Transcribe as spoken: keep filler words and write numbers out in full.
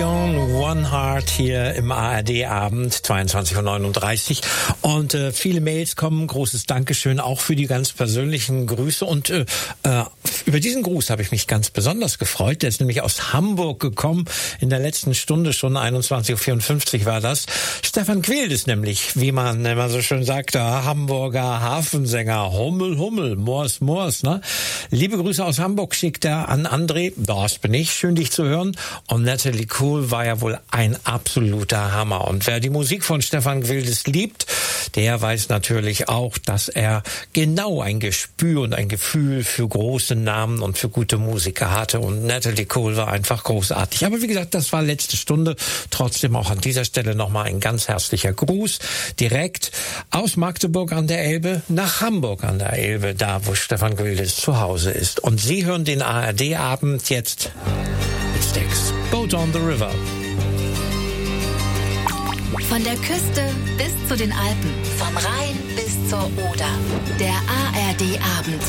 Dion, One Heart hier im A R D-Abend, zweiundzwanzig Uhr neununddreißig. Und äh, viele Mails kommen, großes Dankeschön auch für die ganz persönlichen Grüße. Und äh, äh, über diesen Gruß habe ich mich ganz besonders gefreut. Der ist nämlich aus Hamburg gekommen. In der letzten Stunde, schon einundzwanzig Uhr vierundfünfzig war das. Stefan Quildes ist nämlich, wie man immer so schön sagt, der Hamburger Hafensänger. Hummel, Hummel, Mors, Mors. Ne? Liebe Grüße aus Hamburg schickt er an André. Das bin ich. Schön, dich zu hören. Und Natalie Cole war ja wohl ein absoluter Hammer. Und wer die Musik von Stefan Quildes liebt, der weiß natürlich auch, dass er genau ein Gespür und ein Gefühl für große Namen und für gute Musiker hatte. Und Natalie Cole war einfach großartig. Aber wie gesagt, das war letzte Stunde. Trotzdem auch an dieser Stelle nochmal ein ganz herzlicher Gruß. Direkt aus Magdeburg an der Elbe nach Hamburg an der Elbe, da wo Stefan Quildes zu Hause ist. Und Sie hören den A R D-Abend jetzt mit Stax. Boat on the River. Von der Küste bis zu den Alpen, vom Rhein bis zur Oder. Der A R D-Abend